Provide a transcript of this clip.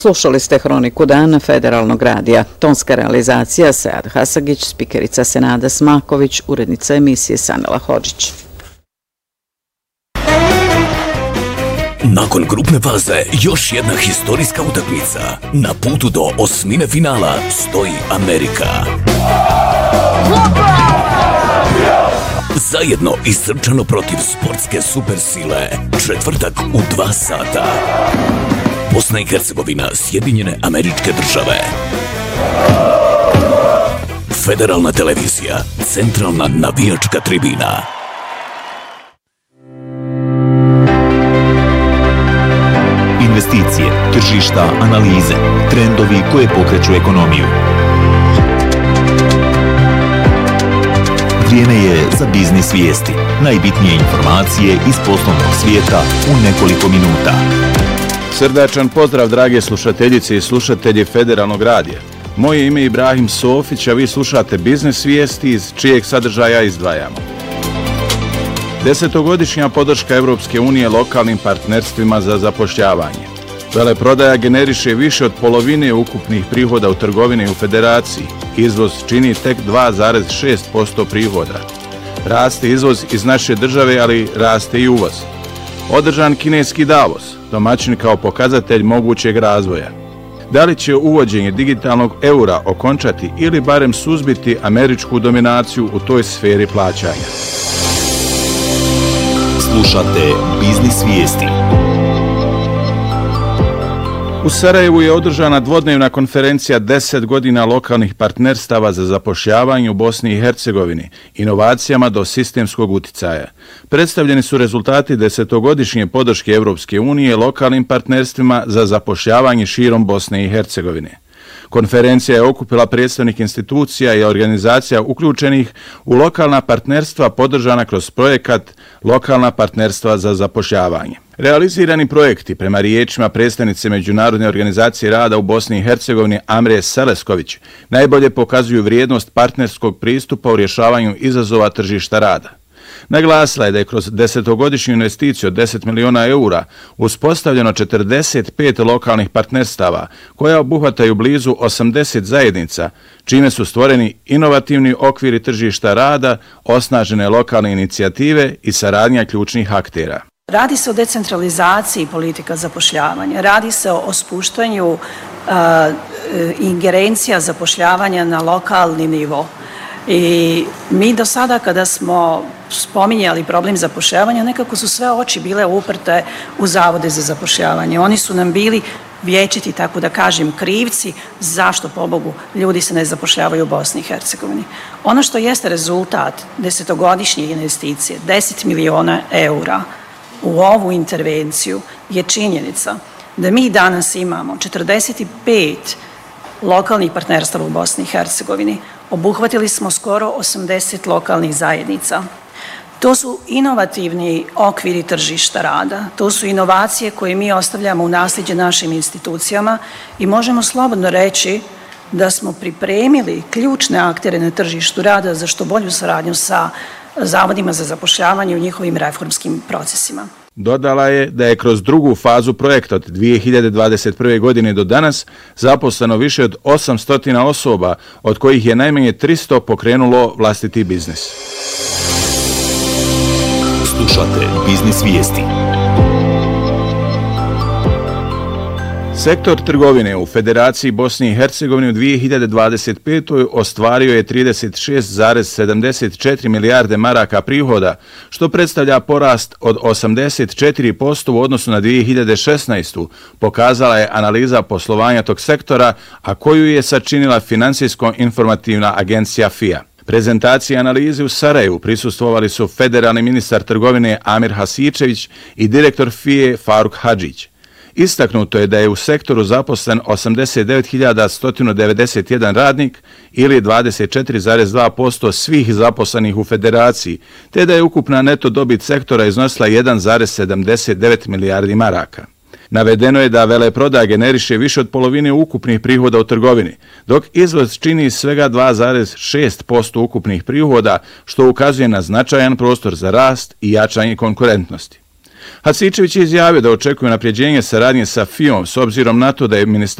Slušali ste Hroniku dana Federalnog radija. Tonska realizacija Sead Hasagić, spikerica Senada Smaković, urednica emisije Sanela Hodžić. Nakon grupne faze još jedna historijska utakmica. Na putu do osmine finala stoji Amerika. Zajedno i srčano protiv sportske supersile. Četvrtak u 2 sata. Bosna i Hercegovina, Sjedinjene Američke Države. Federalna televizija, centralna navijačka tribina. Investicije, tržišta, analize, trendovi koje pokreću ekonomiju. Vrijeme je za biznis vijesti. Najbitnije informacije iz poslovnog svijeta u nekoliko minuta. Srdačan pozdrav, drage slušateljice i slušatelji Federalnog radija. Moje ime je Ibrahim Sofić, a vi slušate biznis vijesti iz čijeg sadržaja izdvajamo. 10-godišnja podrška Evropske unije lokalnim partnerstvima za zapošljavanje. Veleprodaja generiše više od polovine ukupnih prihoda u trgovini u Federaciji. Izvoz čini tek 2,6% prihoda. Raste izvoz iz naše države, ali raste i uvoz. Održan kineski Davos, domaćin kao pokazatelj mogućeg razvoja. Da li će uvođenje digitalnog eura okončati ili barem suzbiti američku dominaciju u toj sferi plaćanja? Slušate biznis vijesti. U Sarajevu je održana dvodnevna konferencija 10 godina lokalnih partnerstava za zapošljavanje u Bosni i Hercegovini, inovacijama do sistemskog uticaja. Predstavljeni su rezultati 10-godišnje podrške Evropske unije lokalnim partnerstvima za zapošljavanje širom Bosne i Hercegovine. Konferencija je okupila predstavnike institucija i organizacija uključenih u lokalna partnerstva podržana kroz projekat Lokalna partnerstva za zapošljavanje. Realizirani projekti, prema riječima predstavnice Međunarodne organizacije rada u Bosni i Hercegovini Amre Selesković, najbolje pokazuju vrijednost partnerskog pristupa u rješavanju izazova tržišta rada. Naglasila je da je kroz 10-godišnju investiciju od 10 miliona eura uspostavljeno 45 lokalnih partnerstava koja obuhvataju blizu 80 zajednica, čime su stvoreni inovativni okviri tržišta rada, osnažene lokalne inicijative i saradnja ključnih aktera. Radi se o decentralizaciji politika zapošljavanja, radi se o spuštanju ingerencija zapošljavanja na lokalni nivo. I mi do sada kada smo spominjali problem zapošljavanja, nekako su sve oči bile uprte u zavode za zapošljavanje. Oni su nam bili vječiti, tako da kažem, krivci zašto, pobogu, ljudi se ne zapošljavaju u Bosni i Hercegovini. Ono što jeste rezultat 10-godišnje investicije, 10 miliona eura u ovu intervenciju je činjenica da mi danas imamo 45 lokalnih partnerstava u Bosni i Hercegovini. Obuhvatili smo skoro 80 lokalnih zajednica. To su inovativni okviri tržišta rada, to su inovacije koje mi ostavljamo u nasljeđe našim institucijama i možemo slobodno reći da smo pripremili ključne aktere na tržištu rada za što bolju saradnju sa zavodima za zapošljavanje u njihovim reformskim procesima. Dodala je da je kroz drugu fazu projekta od 2021. godine do danas zaposleno više od 800 osoba, od kojih je najmanje 300 pokrenulo vlastiti biznis. Slušate biznis vijesti. Sektor trgovine u Federaciji Bosne i Hercegovine u 2025. ostvario je 36,74 milijarde maraka prihoda, što predstavlja porast od 84% u odnosu na 2016. Pokazala je analiza poslovanja tog sektora, a koju je sačinila Finansijsko-informativna agencija FIA. Prezentaciji analize u Sarajevu prisustvovali su federalni ministar trgovine Amir Hasičević i direktor FIA Faruk Hadžić. Istaknuto je da je u sektoru zaposlen 89.191 radnik ili 24,2% svih zaposlenih u Federaciji, te da je ukupna neto dobit sektora iznosila 1,79 milijardi maraka. Navedeno je da veleprodaja generiše više od polovine ukupnih prihoda u trgovini, dok izvoz čini svega 2,6% ukupnih prihoda, što ukazuje na značajan prostor za rast i jačanje konkurentnosti. Hasičević je izjavio da očekuje unapređenje saradnje sa FIOM s obzirom na to da je ministarstvo